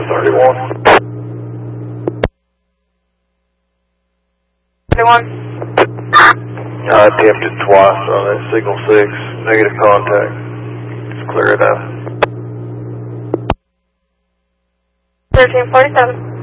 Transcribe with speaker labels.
Speaker 1: 31.
Speaker 2: 31.
Speaker 1: I attempted twice on that signal 6, negative contact. Just clear it out.
Speaker 2: 1347.